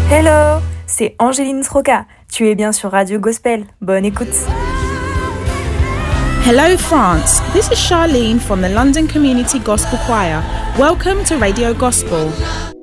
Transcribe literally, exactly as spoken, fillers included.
Hello, c'est Angéline Sroka. Tu es bien sur Radio Gospel. Bonne écoute. Hello France, this is Charlene from the London Community Gospel Choir. Welcome to Radio Gospel.